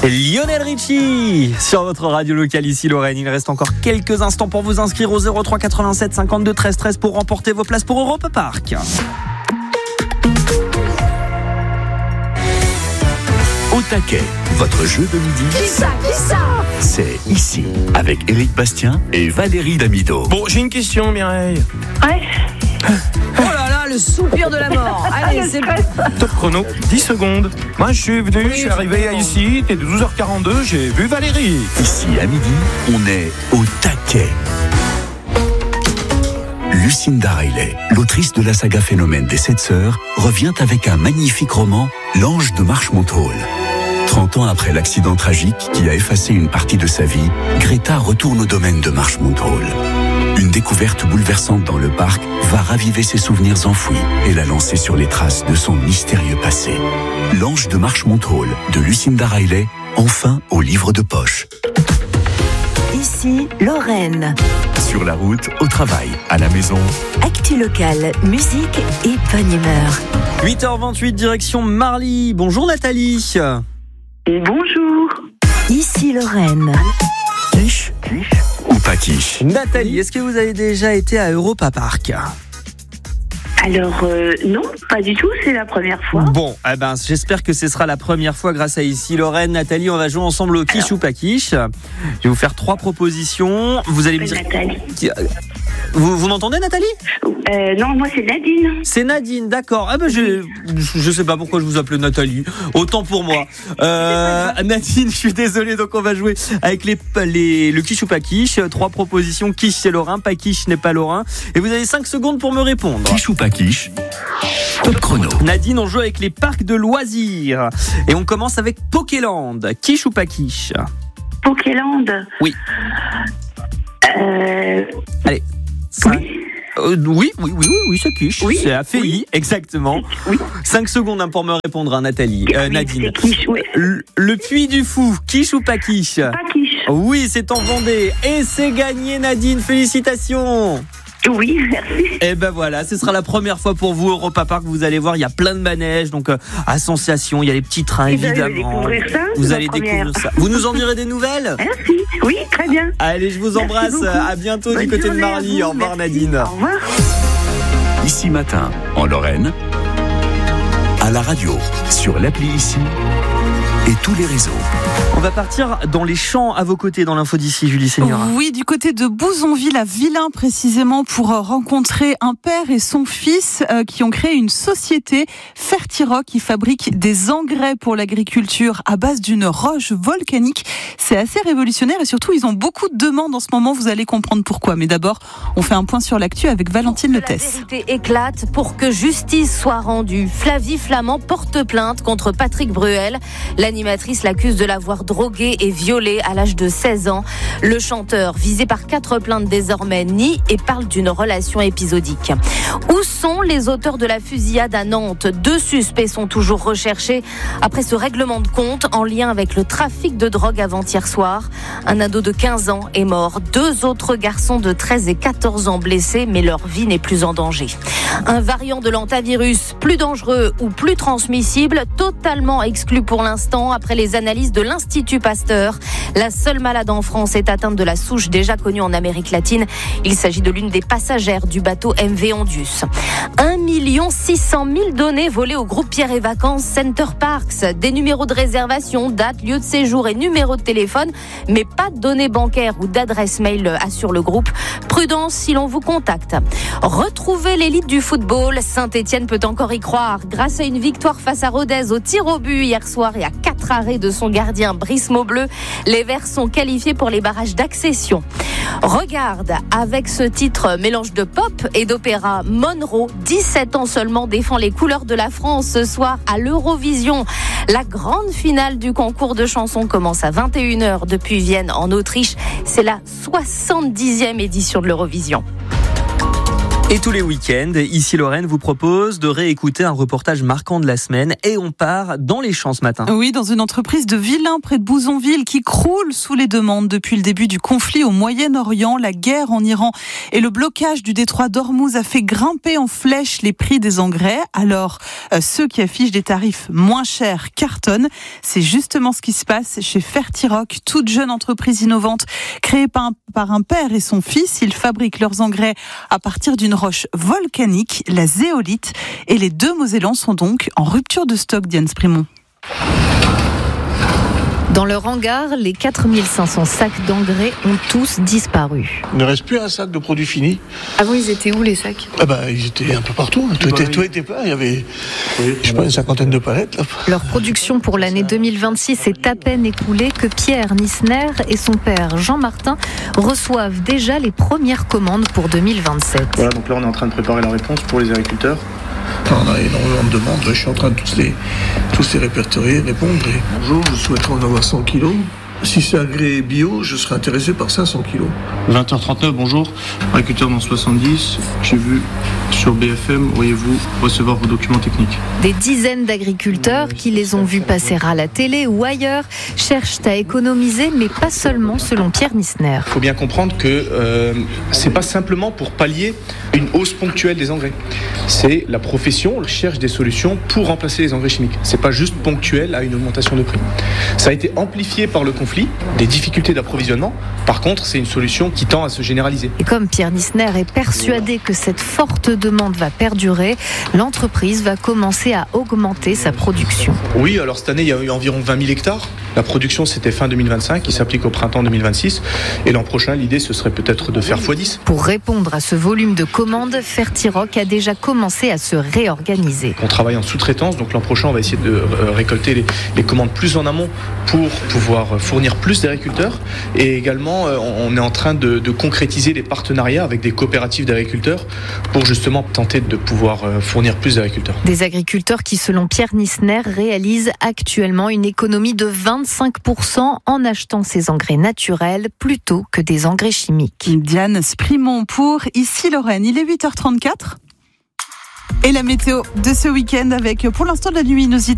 Lionel Richie sur votre radio locale ici Lorraine. Il reste encore quelques instants pour vous inscrire au 03 87 52 13 13 pour remporter vos places pour Europa Park. Au taquet, votre jeu de midi. Qui ça C'est ici, avec Éric Bastien et Valérie Damido. Bon, j'ai une question, Mireille. Ouais. Oh là là, le soupir de la mort. Allez, c'est bon. Top chrono, 10 secondes. Moi, je suis venu, je suis arrivé ici, t'es de 12h42, j'ai vu Valérie. Ici, à midi, on est au taquet. Lucinda Riley, l'autrice de la saga Phénomène des 7 sœurs, revient avec un magnifique roman, L'Ange de Marchmont Hall. 30 ans après l'accident tragique qui a effacé une partie de sa vie, Greta retourne au domaine de Marchmont Hall. Une découverte bouleversante dans le parc va raviver ses souvenirs enfouis et la lancer sur les traces de son mystérieux passé. L'Ange de Marchmont Hall de Lucinda Riley, enfin au livre de poche. Ici, Lorraine. Sur la route, au travail, à la maison. Actu locale, musique et bonne humeur. 8h28, direction Marly. Bonjour Nathalie. Et bonjour. Ici, Lorraine. Quiche ou pas quiche? Nathalie, est-ce que vous avez déjà été à Europa Park? Alors, non, pas du tout, c'est la première fois. Bon, j'espère que ce sera la première fois grâce à Ici Lorraine. Nathalie, on va jouer ensemble au quiche ou pas quiche. Je vais vous faire 3 propositions. Vous allez me dire... Nathalie. Vous m'entendez, Nathalie? Non, moi c'est Nadine. C'est Nadine, d'accord. Je sais pas pourquoi je vous appelais Nathalie. Autant pour moi. Nadine, je suis désolé, donc on va jouer avec le quiche ou pas quiche. 3 propositions. Quiche, c'est lorrain. Pas quiche n'est pas lorrain. Et vous avez 5 secondes pour me répondre. Quiche ou pas quiche? Top chrono. Nadine, on joue avec les parcs de loisirs. Et on commence avec Pokéland. Quiche ou pas quiche? Pokéland. Oui. Allez. Oui, c'est quiche. Oui. C'est AFI, Oui. Exactement. Oui. 5 secondes pour me répondre, Nathalie. Nadine. C'est quiche, oui. Le Puy du Fou, quiche ou pas quiche? Pas quiche. Oui, c'est en Vendée. Et c'est gagné, Nadine. Félicitations. Oui, merci. Et voilà, ce sera la première fois pour vous, Europa Park. Vous allez voir, il y a plein de manèges, donc à Sensation, il y a les petits trains, évidemment. Vous allez découvrir ça. Vous nous en direz des nouvelles? Merci. Oui, très bien. Allez, je vous embrasse. À bientôt. Bonne du côté journée de Marly. Au revoir, merci. Nadine. Au revoir. Ici matin, en Lorraine, à la radio, sur l'appli Ici et tous les réseaux. On va partir dans les champs à vos côtés dans l'info d'ici, Julie Seigneura. Oui, du côté de Bouzonville à Villain précisément, pour rencontrer un père et son fils qui ont créé une société Fertirock qui fabrique des engrais pour l'agriculture à base d'une roche volcanique. C'est assez révolutionnaire et surtout ils ont beaucoup de demandes en ce moment, vous allez comprendre pourquoi. Mais d'abord, on fait un point sur l'actu avec Valentine Letès. La vérité éclate pour que justice soit rendue. Flavie Flamand porte plainte contre Patrick Bruel. L'animatrice l'accuse de l'avoir drogué et violé à l'âge de 16 ans. Le chanteur, visé par 4 plaintes désormais, nie et parle d'une relation épisodique. Où sont les auteurs de la fusillade à Nantes? 2 suspects sont toujours recherchés après ce règlement de compte en lien avec le trafic de drogue avant-hier soir. Un ado de 15 ans est mort. 2 autres garçons de 13 et 14 ans blessés, mais leur vie n'est plus en danger. Un variant de l'antivirus plus dangereux ou plus transmissible, totalement exclu pour l'instant après les analyses de l'Institut Pasteur. La seule malade en France est atteinte de la souche déjà connue en Amérique latine. Il s'agit de l'une des passagères du bateau MV Ondius. 1 600 000 données volées au groupe Pierre et Vacances Center Parks. Des numéros de réservation, date, lieu de séjour et numéro de téléphone, mais pas de données bancaires ou d'adresse mail, assure le groupe. Prudence si l'on vous contacte. Retrouver l'élite du football, Saint-Etienne peut encore y croire. Grâce à une victoire face à Rodez au tir au but hier soir et à 4 arrêts de son gardien Brice Maubleu, les Verts sont qualifiés pour les barrages d'accession. Regarde, avec ce titre mélange de pop et d'opéra, Monroe, 17 ans seulement, défend les couleurs de la France ce soir à l'Eurovision. La grande finale du concours de chansons commence à 21h depuis Vienne en Autriche. C'est la 70e édition de l'Eurovision. Et tous les week-ends, ici Lorraine vous propose de réécouter un reportage marquant de la semaine et on part dans les champs ce matin. Oui, dans une entreprise de Vilain près de Bouzonville qui croule sous les demandes depuis le début du conflit au Moyen-Orient. La guerre en Iran et le blocage du détroit d'Ormuz a fait grimper en flèche les prix des engrais. Alors, ceux qui affichent des tarifs moins chers cartonnent. C'est justement ce qui se passe chez Fertirock, toute jeune entreprise innovante créée par un père et son fils. Ils fabriquent leurs engrais à partir d'une roche volcanique, la zéolite, et les deux Mosellans sont donc en rupture de stock, Diane Sprimont. Dans leur hangar, les 4500 sacs d'engrais ont tous disparu. Il ne reste plus un sac de produits finis. Avant, ils étaient où les sacs ? Ils étaient un peu partout. Tout était plein. Il y avait, une cinquantaine de palettes. Là. Leur production pour l'année 2026 est à peine écoulée que Pierre Nisner et son père Jean-Martin reçoivent déjà les premières commandes pour 2027. Voilà, donc là, on est en train de préparer la réponse pour les agriculteurs. On a énormément de demandes. Je suis en train de tous les répertorier, répondre. Et bonjour, je souhaiterais en avoir 100 kilos. Si c'est agré bio, je serais intéressé par 500 kilos. 20h39, bonjour. Agriculteur dans 70. J'ai vu sur BFM, voyez-vous recevoir vos documents techniques. Des dizaines d'agriculteurs qui les ont vus passer à la télé ou ailleurs cherchent à économiser, mais pas seulement selon Pierre Nisner. Il faut bien comprendre que c'est pas simplement pour pallier une hausse ponctuelle des engrais. C'est la profession cherche des solutions pour remplacer les engrais chimiques. C'est pas juste ponctuel à une augmentation de prix. Ça a été amplifié par le conflit, des difficultés d'approvisionnement. Par contre, c'est une solution qui tend à se généraliser. Et comme Pierre Nisner est persuadé que cette forte demande va perdurer, l'entreprise va commencer à augmenter sa production. Oui, alors cette année, il y a eu environ 20 000 hectares. La production, c'était fin 2025, qui s'applique au printemps 2026. Et l'an prochain, l'idée, ce serait peut-être de faire x10. Pour répondre à ce volume de commandes, Fertirock a déjà commencé à se réorganiser. On travaille en sous-traitance, donc l'an prochain, on va essayer de récolter les commandes plus en amont pour pouvoir fournir plus d'agriculteurs. Et également, on est en train de concrétiser les partenariats avec des coopératives d'agriculteurs pour justement tenter de pouvoir fournir plus d'agriculteurs. Des agriculteurs qui, selon Pierre Nisner, réalisent actuellement une économie de 25% en achetant ces engrais naturels plutôt que des engrais chimiques. Diane Sprimont pour Ici Lorraine. Il est 8h34. Et la météo de ce week-end avec pour l'instant de la luminosité.